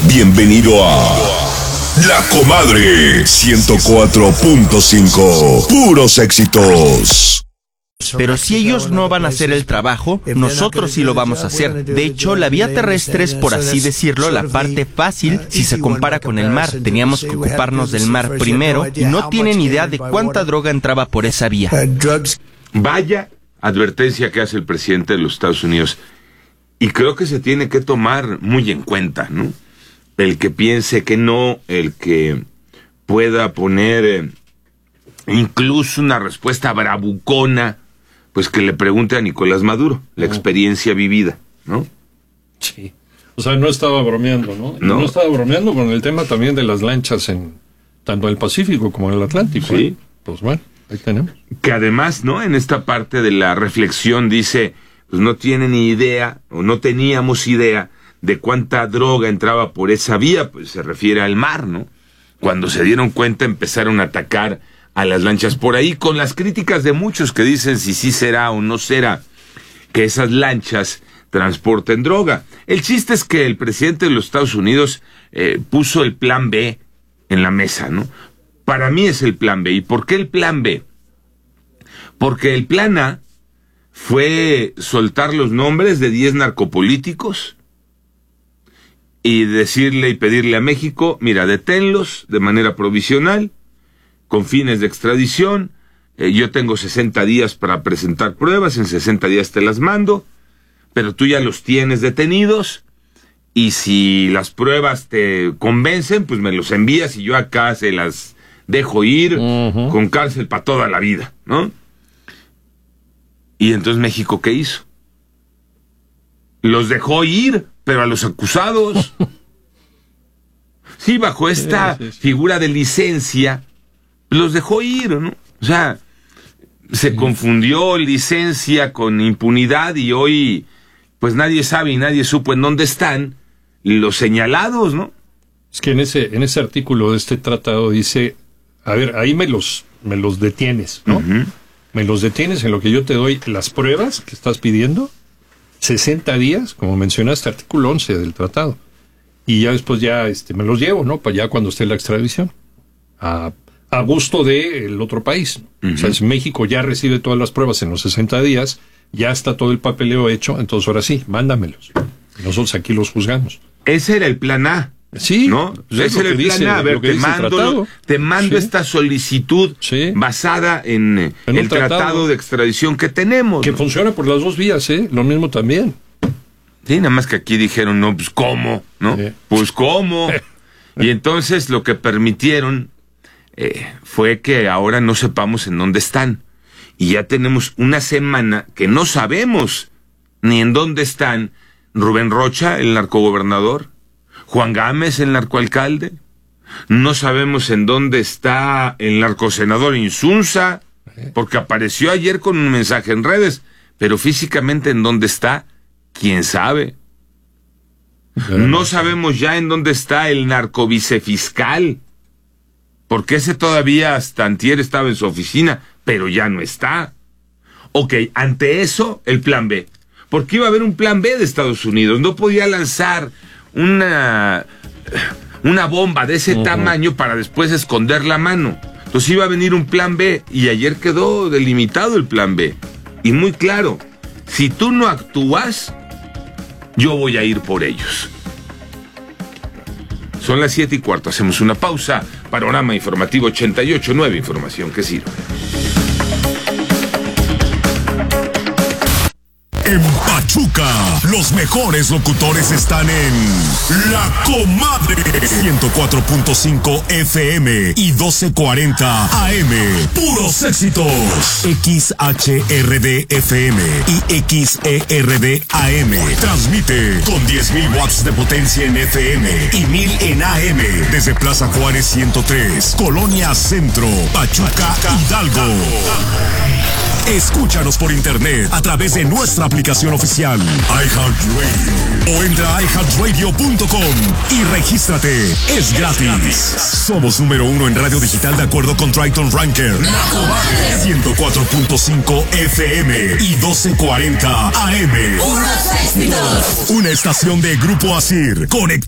Bienvenido a La Comadre 104.5. Puros éxitos. Pero si ellos no van a hacer el trabajo, nosotros sí lo vamos a hacer. De hecho, la vía terrestre es, por así decirlo, la parte fácil si se compara con el mar. Teníamos que ocuparnos del mar primero y no tienen idea de cuánta droga entraba por esa vía. Vaya advertencia que hace el presidente de los Estados Unidos. Y creo que se tiene que tomar muy en cuenta, ¿no? El que piense que no, el que pueda poner incluso una respuesta bravucona, pues que le pregunte a Nicolás Maduro, la experiencia vivida, ¿no? Sí. O sea, no estaba bromeando, ¿no? No estaba bromeando con el tema también de las lanchas en tanto en el Pacífico como en el Atlántico. Sí. Pues bueno, ahí tenemos. Que además, ¿no? En esta parte de la reflexión dice, pues no tienen ni idea, o no teníamos idea de cuánta droga entraba por esa vía, pues se refiere al mar, ¿no? Cuando se dieron cuenta empezaron a atacar a las lanchas por ahí, con las críticas de muchos que dicen si sí será o no será que esas lanchas transporten droga. El chiste es que el presidente de los Estados Unidos puso el plan B en la mesa, ¿no? Para mí es el plan B. ¿Y por qué el plan B? Porque el plan A fue soltar los nombres de 10 narcopolíticos y decirle y pedirle a México, mira, deténlos de manera provisional, con fines de extradición. Yo tengo 60 días para presentar pruebas, en 60 días te las mando, pero tú ya los tienes detenidos, y si las pruebas te convencen, pues me los envías y yo acá se las dejo ir con cárcel para toda la vida, ¿no? Y entonces México, ¿qué hizo? Los dejó ir, pero a los acusados. Sí, bajo esta figura de licencia, los dejó ir, ¿no? O sea, se confundió licencia con impunidad y hoy, pues nadie sabe y nadie supo en dónde están los señalados, ¿no? Es que en ese artículo de este tratado dice, a ver, ahí me los detienes, ¿no? Me los detienes en lo que yo te doy las pruebas que estás pidiendo, 60 días, como mencionaste, artículo 11 del tratado. Y ya después ya me los llevo, ¿no? Para ya cuando esté la extradición. A gusto del otro país. O sea, si México ya recibe todas las pruebas en los 60 días, ya está todo el papeleo hecho, entonces ahora sí, mándamelos. Nosotros aquí los juzgamos. Ese era el plan A. Sí, ¿no? Ese era el plan A. A ver, te mando esta solicitud basada en el tratado de extradición que tenemos. Que funciona por las dos vías, lo mismo también. Sí, nada más que aquí dijeron, no, pues ¿cómo? ¿No? Pues ¿cómo? Y entonces lo que permitieron fue que ahora no sepamos en dónde están. Y ya tenemos una semana que no sabemos ni en dónde están Rubén Rocha, el narcogobernador, Juan Gámez, el narcoalcalde. No sabemos en dónde está el narcosenador Insunza, porque apareció ayer con un mensaje en redes, pero físicamente en dónde está, quién sabe. No sabemos ya en dónde está el narcovicefiscal, porque ese todavía hasta antier estaba en su oficina, pero ya no está. Ok, ante eso, el plan B. Porque iba a haber un plan B de Estados Unidos. No podía lanzar una bomba de ese tamaño para después esconder la mano. Entonces iba a venir un plan B, y ayer quedó delimitado el plan B. Y muy claro, si tú no actúas, yo voy a ir por ellos. Son las 7:15, hacemos una pausa. Panorama Informativo 88.9, información que sirve. En Pachuca, los mejores locutores están en La Comadre 104.5 FM y 1240 AM. Puros éxitos. XHRD FM y XERD AM. Transmite con 10,000 watts de potencia en FM y 1,000 en AM. Desde Plaza Juárez 103, Colonia Centro, Pachuca, Hidalgo. Escúchanos por internet a través de nuestra aplicación oficial iHeartRadio o entra a iHeartRadio.com y regístrate. Es gratis. Somos número 1 en radio digital de acuerdo con Triton Ranker. 104.5 FM y 1240 AM. Una estación de Grupo Asir.